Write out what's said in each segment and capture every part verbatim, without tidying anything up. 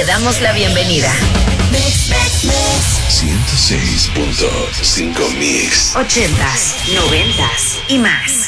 Te damos la bienvenida. ciento seis punto cinco Mix. Ochentas, noventas y más.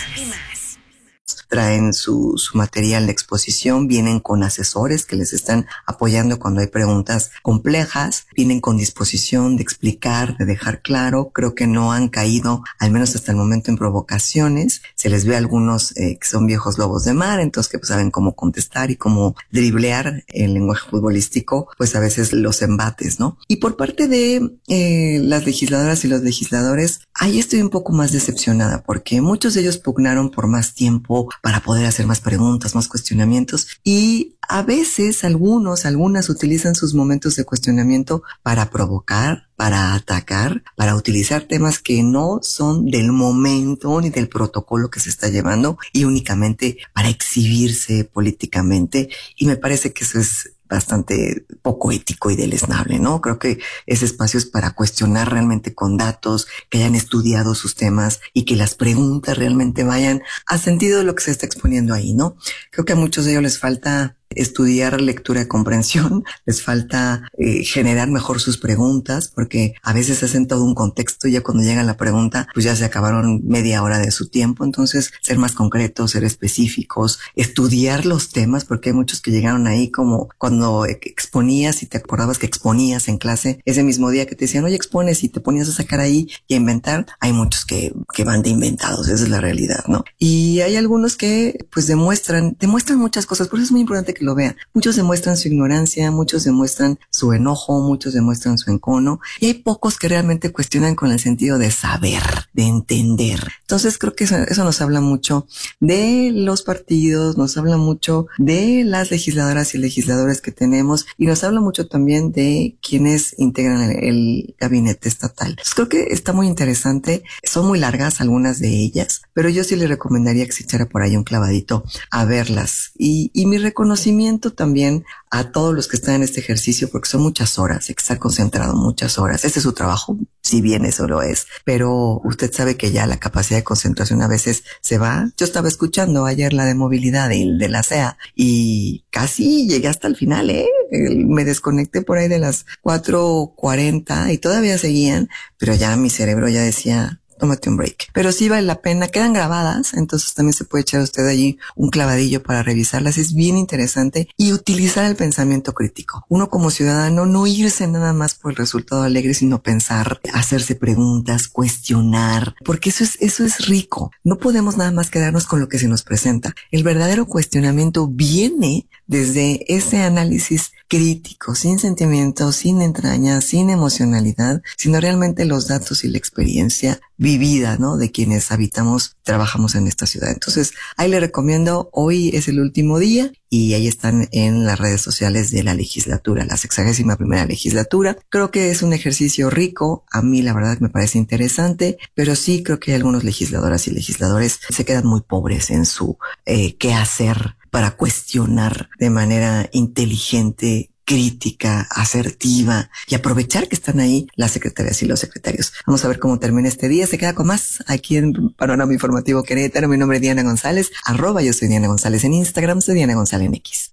Traen su, su material de exposición, vienen con asesores que les están apoyando cuando hay preguntas complejas, vienen con disposición de explicar, de dejar claro. Creo que no han caído, al menos hasta el momento, en provocaciones. Se les ve a algunos eh, que son viejos lobos de mar, entonces que pues saben cómo contestar y cómo driblear el lenguaje futbolístico, pues a veces los embates, ¿no? Y por parte de eh, las legisladoras y los legisladores, ahí estoy un poco más decepcionada porque muchos de ellos pugnaron por más tiempo para poder hacer más preguntas, más cuestionamientos, y a veces algunos, algunas utilizan sus momentos de cuestionamiento para provocar, para atacar, para utilizar temas que no son del momento ni del protocolo que se está llevando y únicamente para exhibirse políticamente, y me parece que eso es bastante poco ético y deleznable, ¿no? Creo que ese espacio es para cuestionar realmente con datos, que hayan estudiado sus temas y que las preguntas realmente vayan a sentido de lo que se está exponiendo ahí, ¿no? Creo que a muchos de ellos les falta estudiar lectura y comprensión, les falta eh, generar mejor sus preguntas, porque a veces hacen todo un contexto y ya cuando llega la pregunta, pues ya se acabaron media hora de su tiempo. Entonces, ser más concretos, ser específicos, estudiar los temas, porque hay muchos que llegaron ahí como cuando exponías y te acordabas que exponías en clase ese mismo día que te decían, oye, expones, y te ponías a sacar ahí y a inventar. Hay muchos que, que van de inventados, esa es la realidad, ¿no? Y hay algunos que pues demuestran, demuestran muchas cosas, por eso es muy importante que lo vean. Muchos demuestran su ignorancia, muchos demuestran su enojo, muchos demuestran su encono, y hay pocos que realmente cuestionan con el sentido de saber, de entender. Entonces creo que eso, eso nos habla mucho de los partidos, nos habla mucho de las legisladoras y legisladores que tenemos, y nos habla mucho también de quienes integran el, el gabinete estatal. Entonces creo que está muy interesante. Son muy largas algunas de ellas, pero yo sí le recomendaría que se echara por ahí un clavadito a verlas. Y, y mi reconocimiento también a todos los que están en este ejercicio, porque son muchas horas, hay que estar concentrado muchas horas. Ese es su trabajo, si bien eso lo es, pero usted sabe que ya la capacidad de concentración a veces se va. Yo estaba escuchando ayer la de movilidad de, de la C E A y casi llegué hasta el final, ¿eh? Me desconecté por ahí de las cuatro cuarenta y todavía seguían, pero ya mi cerebro ya decía, tómate un break. Pero sí vale la pena, quedan grabadas, entonces también se puede echar usted allí un clavadillo para revisarlas. Es bien interesante, y utilizar el pensamiento crítico. Uno como ciudadano no irse nada más por el resultado alegre, sino pensar, hacerse preguntas, cuestionar, porque eso es, eso es rico. No podemos nada más quedarnos con lo que se nos presenta. El verdadero cuestionamiento viene desde ese análisis crítico, sin sentimientos, sin entrañas, sin emocionalidad, sino realmente los datos y la experiencia vivida, ¿no? De quienes habitamos, trabajamos en esta ciudad. Entonces, ahí le recomiendo, hoy es el último día y ahí están en las redes sociales de la legislatura, la sexagésima primera legislatura. Creo que es un ejercicio rico, a mí la verdad me parece interesante, pero sí creo que algunos legisladoras y legisladores se quedan muy pobres en su eh, qué hacer para cuestionar de manera inteligente, crítica, asertiva, y aprovechar que están ahí las secretarias y los secretarios. Vamos a ver cómo termina este día. Se queda con más aquí en Panorama Informativo Querétaro. Mi nombre es Diana González, arroba yo soy Diana González en Instagram, soy Diana González en X.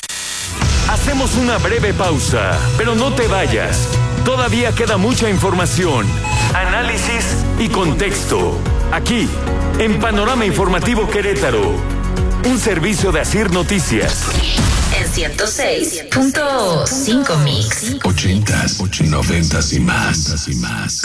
Hacemos una breve pausa, pero no te vayas. Todavía queda mucha información, análisis y contexto. Aquí, en Panorama Informativo Querétaro, un servicio de Asir Noticias. En ciento seis punto cinco Mix. Ochentas, noventas y más. y más.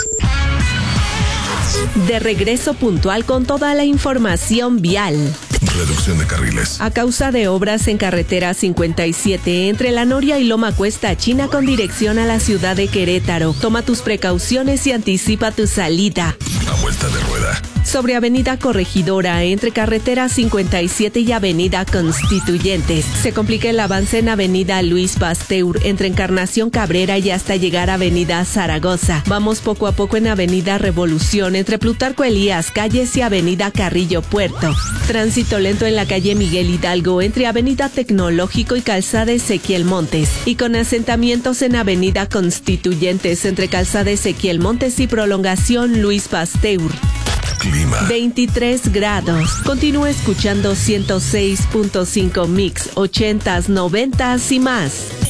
De regreso puntual con toda la información vial. Reducción de carriles. A causa de obras en carretera cincuenta y siete entre La Noria y Loma Cuesta China con dirección a la ciudad de Querétaro. Toma tus precauciones y anticipa tu salida. A vuelta de rueda. Sobre Avenida Corregidora entre carretera cincuenta y siete y Avenida Constituyentes. Se complica el avance en Avenida Luis Pasteur entre Encarnación Cabrera y hasta llegar a Avenida Zaragoza. Vamos poco a poco en Avenida Revolución entre Plutarco Elías Calles y Avenida Carrillo Puerto. Tránsito lento en la calle Miguel Hidalgo entre Avenida Tecnológico y Calzada Ezequiel Montes. Y con asentamientos en Avenida Constituyentes entre Calzada Ezequiel Montes y Prolongación Luis Pasteur. Clima. veintitrés grados. Continúa escuchando ciento seis punto cinco Mix, ochentas, noventas y más.